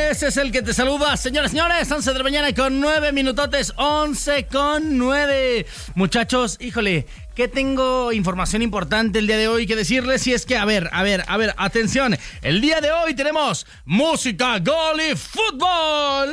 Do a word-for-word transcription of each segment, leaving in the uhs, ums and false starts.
González es el que te saluda. Señoras, señores, once de la mañana con nueve minutotes, once con nueve. Muchachos, híjole, que tengo información importante el día de hoy que decirles. Y es que, a ver, a ver, a ver, atención. El día de hoy tenemos música, gol y fútbol.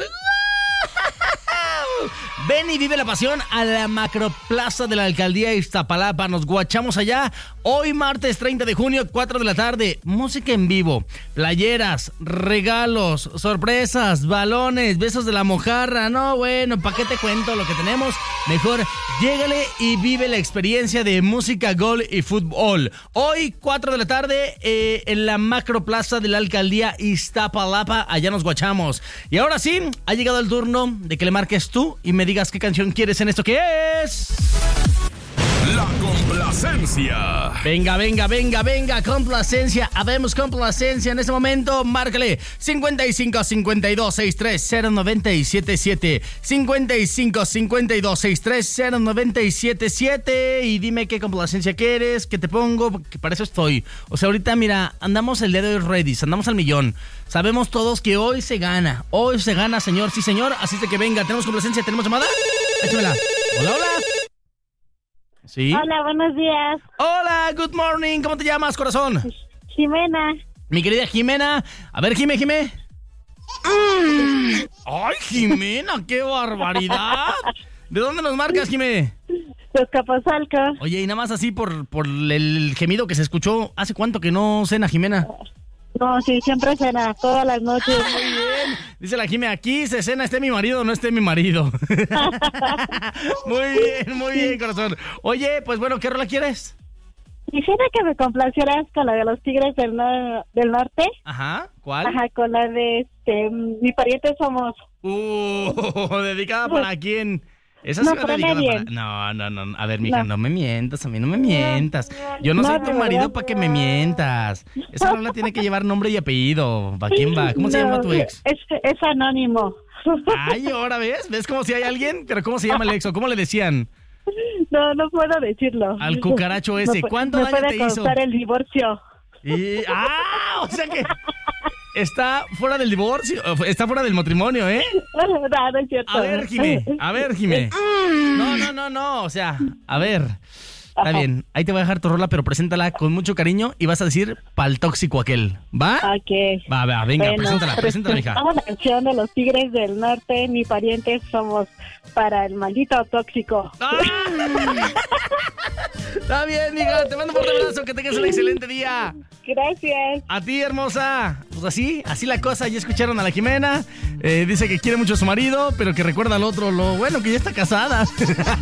Ven y vive la pasión a la Macroplaza de la Alcaldía de Iztapalapa. Nos guachamos allá hoy martes treinta de junio, cuatro de la tarde. Música en vivo, playeras, regalos, sorpresas, balones, besos de la mojarra. No, bueno, ¿para qué te cuento lo que tenemos? Mejor llégale y vive la experiencia de música, gol y fútbol. Hoy cuatro de la tarde eh, en la Macroplaza de la Alcaldía Iztapalapa. Allá nos guachamos. Y ahora sí, ha llegado el turno de que le marques tú y me digas qué canción quieres en esto que es... La complacencia. Venga, venga, venga, venga, complacencia. Habemos complacencia en este momento. Márcale cincuenta y cinco, cincuenta y dos, sesenta y tres, cero noventa y siete siete. cincuenta y cinco, cincuenta y dos, sesenta y tres, cero noventa y siete siete. Y dime qué complacencia quieres, que te pongo, que para eso estoy. O sea, ahorita, mira, andamos el día de hoy ready, andamos al millón. Sabemos todos que hoy se gana. Hoy se gana, señor. Sí, señor. Así es que venga, tenemos complacencia, tenemos llamada. Échamela. Hola, hola. ¿Sí? Hola, buenos días. Hola, good morning. ¿Cómo te llamas, corazón? Jimena. Mi querida Jimena. A ver, Jime, Jime. Mm. Ay, Jimena, qué barbaridad. ¿De dónde nos marcas, Jime? Los Capozalco. Oye, y nada más así por, por el gemido que se escuchó. ¿Hace cuánto que no cena, Jimena? No, sí, siempre cena, todas las noches. Ah, muy bien. Dice la Jime, aquí se cena, esté mi marido o no esté mi marido. Muy bien, muy bien, corazón. Oye, pues bueno, ¿qué rola quieres? Quisiera que me complacieras con la de los Tigres del, no- del Norte. Ajá, ¿cuál? Ajá, con la de este, mi pariente somos. Uh, ¿dedicada para quién? Esa No, sí va para dedicada nadie. para... No, no, no. A ver, mija, no. No. me mientas, a mí no me mientas. Yo no, No, soy de tu marido verdad. para que me mientas. Esa rola tiene que llevar nombre y apellido. ¿Para quién va? ¿Cómo se No, llama tu ex? Es, es anónimo. Ay, ahora ves, ¿ves cómo si hay alguien? Pero ¿cómo se llama el ex o cómo le decían? No, no puedo decirlo. Al cucaracho ese. Me pu- ¿Cuánto me daño puede te hizo? causar el divorcio. Y... ¡Ah! O sea que está fuera del divorcio, está fuera del matrimonio, ¿eh? No, no es cierto. A ver, Jimé, a ver, Jimé. No, no, no, no, o sea, a ver. Está Ajá. bien, ahí te voy a dejar tu rola, pero preséntala con mucho cariño y vas a decir pa'l tóxico aquel, ¿va? Ok. Va, va, venga, Bueno, preséntala, preséntala, hija. presentamos la canción de los Tigres del Norte, mi pariente somos para el maldito tóxico. ¡Ah! Está bien, hija, te mando un fuerte abrazo, que tengas un excelente día. Gracias. A ti, hermosa. Pues así, así la cosa. Ya escucharon a la Jimena. Eh, dice que quiere mucho a su marido, pero que recuerda al otro lo bueno que ya está casada.